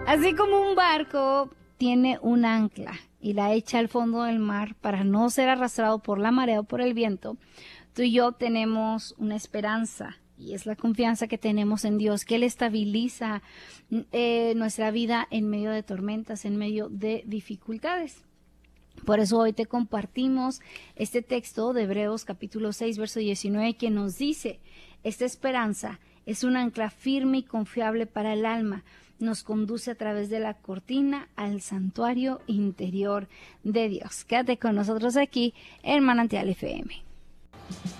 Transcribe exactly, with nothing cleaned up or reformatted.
Así como un barco tiene un ancla y la echa al fondo del mar para no ser arrastrado por la marea o por el viento, tú y yo tenemos una esperanza y es la confianza que tenemos en Dios, que Él estabiliza eh, nuestra vida en medio de tormentas, en medio de dificultades. Por eso hoy te compartimos este texto de Hebreos capítulo seis, verso diecinueve, que nos dice: esta esperanza es un ancla firme y confiable para el alma. Nos conduce a través de la cortina al santuario interior de Dios. Quédate con nosotros aquí en Manantial F M.